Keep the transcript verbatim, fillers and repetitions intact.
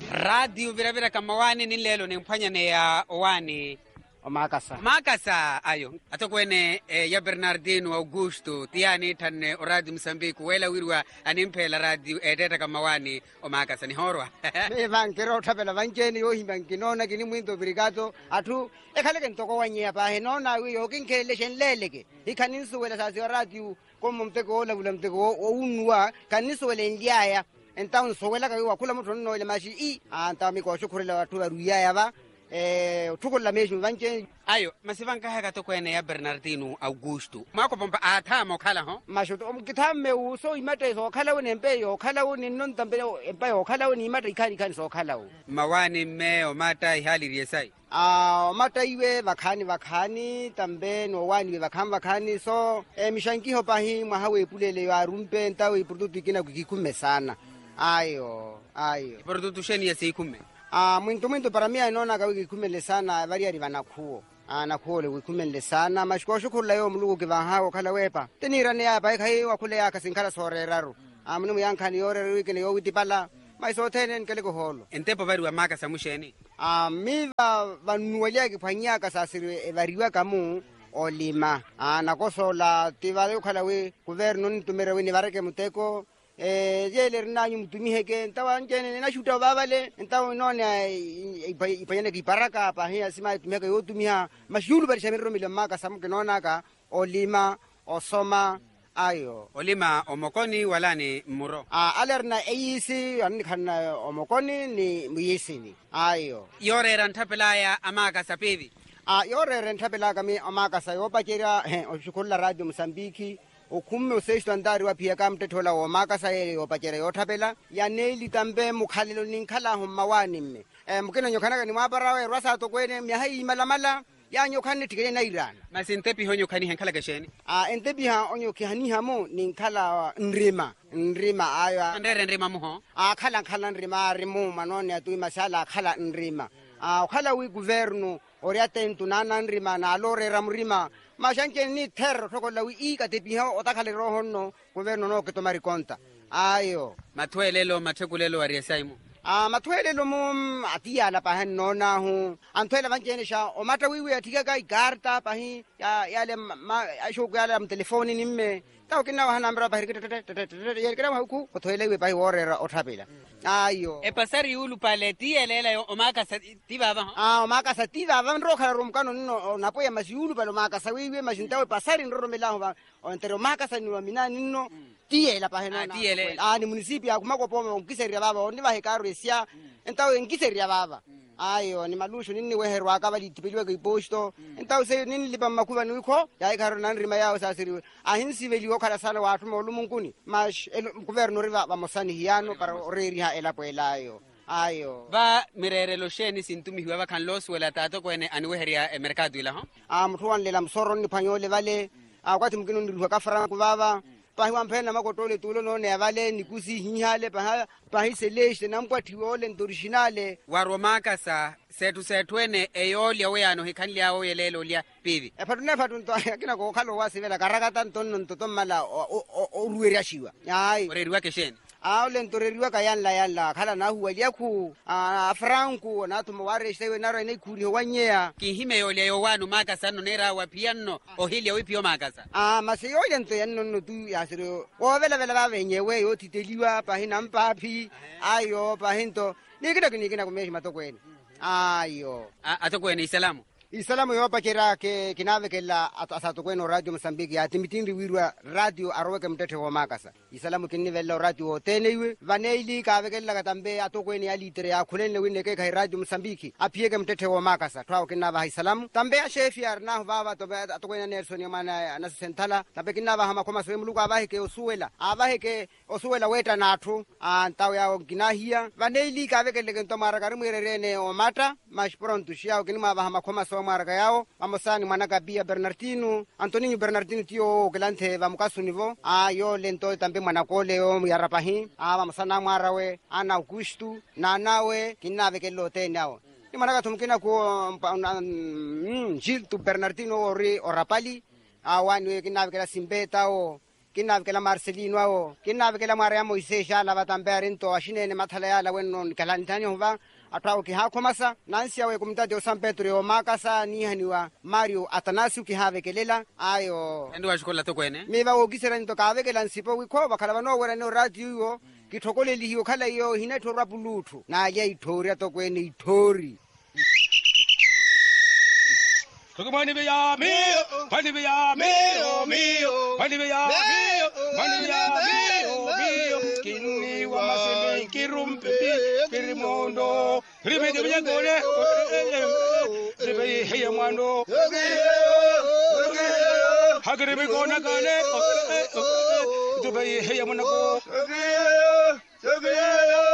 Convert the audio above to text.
radio vira vira kama wani ni lelo ni mpanya ne ya wani Omakasa. Omakasa ayo atokwene eh, ya Bernardino Augusto tiani tanne o radio Mozambique wela wirwa animpela radio edeta kama wani Omakasa ni horwa Me bankero tabela bankeni yo himbankinona kini mwindo brigato atu ekaleke ntoko wanyea pa henona wiyo kinkele shenleleke ikaninsu wela sasi radio como mteko ola bula mteko unwa kanisu wela ndiaya entaun sowela kawa kula mtu no ile mashi i anta mi ko shukurela watu ruyaya ba eh tukola meshi banke ayo masivanka haka tokwene ya Bernardino Augusto mako pompa atamo kala ho mashoto omkitame uso imate so kala woni empe yo kala woni non tambe empe yo kala woni imate ikani kan so kala mawani me o mata ihali riesai ah mata iwe bakhani bakhani tambe no wani we bakham bakhani so eh mishanki ho pahi mahawe pulele ya rumpe ntawe product kina kukikume sana ayo ayo product sheni ya sikume ah mwinto mwinto para mia inona kawiki kumele sana variari vanakuo ana kuole wikumele sana mashiko shukula yo mlugu kivanhao kala wepa tenirane ya bai kai wakule ya kasinkala soreraru amnu yankani yore wikene yo witipala maiso tenen kele ko holo entepo vari wa maka samusheni ah miva vanuwalia kifanyia kasasiri variwa kamu olima ana kosola tivale kala we governo nitumere we ni vareke muteko eh yele rinanyu mtumiheke ntawa njene na shuta babale ntawa none ipayane ki paraka pa hia sima tumiheke yotumia mashulu bari shamiro mile maka samuke nona ka olima osoma ayo olima omokoni wala ni muro ah alerna eisi an kana omokoni ni muyisini ayo yore rantapela ya amaka sapivi ah yore rantapela kami amaka sayo pakira oshukula radio Mozambique okumme usesto ndari wa pia kamte thola o makasa ele opachere yothapela ya neli tambe mukhalelo ninkhala ho mawani mme eh mukena nyokhana ni mabarawe rwasa to kwene mya hai malamala ya nyokhane tikene na irana masintepi honyo khani henkhala kesheni ah entepi ha onyo khani hamo ninkhala nrima nrima aya ndere nrima muho ah khala khala nrima rimu manone atu masala khala nrima ah khala wi governo oriate ntunana nrima na alore ramrima mashanke ni terro tokola wi ika tepiha otakhale rohonno governo no ke tomari konta ayo mathwelelo mathekulelo ariesaimu ah mathwelelo mum atiyala pa hanona hu anthwela banjene sha o mata wiwi athika kai garta pa hi ya yale asho gala am telefoni nimme taw kina wa nambra bahir yele kana huku othwele wi pa orera othapela ayo e pasari ulu paleti elela o maka sativa ba ah o maka sativa ba ro khala rum kanu no napoya masiulu palo maka sawiwe masintawe pasari ro melaho ba o entero maka sani wa minani no tiela pa hena ah ni municipio akumako pome onkiseria baba oni ba hekaro esia entawe onkiseria baba ayo ni malusho nini weherwa akabali tipiliwe ke posto entawe se nini lipa makuba nuko ya ikaro nanrima yao sasiri ahinsi veli okhala sala watu molumunkuni mash governo riva bamosani hiano para oreri ha ela poelayo ayo ba mirerelo sheni sintumi hiwa kan los wala tato kwene anweheria e mercado ila ha ah mtuan lela msoro ni panyole vale akwati mkino ndilwa kafara kubaba pahiwa mpena makotole tulo none avale nikusi hihale paha pahiseleshe namkwathiwole ndorishinale waromaka sa setu setwene eyolia weano hikanli awo yelelo lia pivi e patune patunto akina ko khalo wasivela karakata ntonno ntotomala orueria shiwa ai oreriwa kesheni awle ntoreriwa kayanla yalla khala na huwa liakhu a franco na tumo wareshewe naro ene khuri wanyea kihime yolia yowanu maka sano nera wa piano ohilia wipio maka sa ah maseyo lento yanno no tu yasiro o vela vela ba venyewe yo titeliwa pa hina mpapi ayo pa hinto nikida kinikina kumeshi matokweni ayo atokwene isalamu Isalamu yopa kira ke kinave kela asato kweno radio Mozambique ya timitindi wirwa radio aroweke mtete wa makasa isalamu kinivela radio teneiwe vaneili kave kela katambe atokweni alitere ya kulene wine ke kai radio Mozambique apieke mtete wa makasa twa kinava isalamu tambe a chef ya na baba to atokweni Nelson yamana na sentala tambe kinava hama koma so mluko abaheke osuwela abaheke osuwela weta natu antawe ya kinahia vaneili kave kele kentomara karimwererene o mata mas pronto shia kinima hama koma so maraka yao amosani manaka bia Bernardino Antonio Bernardino tio gelante vamukasu nivo ayo lento tambe manakole yo yarapahi ava masana marawe ana Augusto na nawe kinave kelo tenao ni manaka tumkina ko Gil tu Bernardino ori orapali awani kinave kela simbeta o kinnavikela Marcelino ao kinnavikela Maria Moises ala batambe arinto ashinene mathala yala wennon kalantani huva atao ki hakomasa nansi awe kumtade o San Petro o makasa ni haniwa Mario Atanasio ki havekelela ayo endo ashikola to kwene meva ogisera nto kavekela nsipo wiko bakhala bano wera no radio yo kithokoleli hiyo khala yo hinetho rapuluthu na ya ithori to kwene ithori Mani via mio, mani via mio, mio, mani via mio, mani via mio, mio, kini wa maseme kirumpe kirimondo, ribe de via gole, ribe heya mando, hagre be gona gane, ribe heya mando.